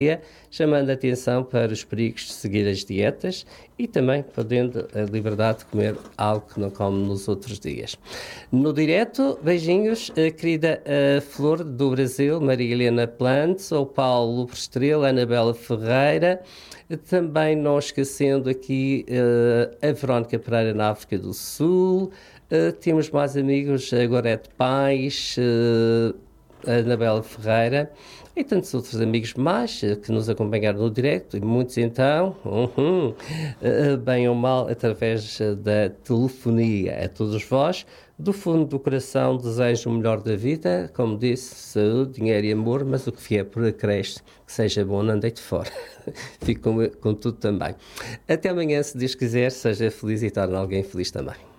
chamando a atenção para os perigos de seguir as dietas e também podendo a liberdade de comer algo que não come nos outros dias. No direto, beijinhos, a querida Flor do Brasil, Maria Helena Plantes, o Paulo Estrela, Anabela Ferreira, também não esquecendo aqui a Verónica Pereira na África do Sul, temos mais amigos, a Gorete Pais, a Anabela Ferreira e tantos outros amigos mais que nos acompanharam no direto, e muitos então, bem ou mal, através da telefonia. A todos vós, do fundo do coração, desejo o melhor da vida, como disse, saúde, dinheiro e amor, mas o que vier por acréscimo, que seja bom, não deite fora. Fico com tudo também. Até amanhã, se Deus quiser, seja feliz e torne alguém feliz também.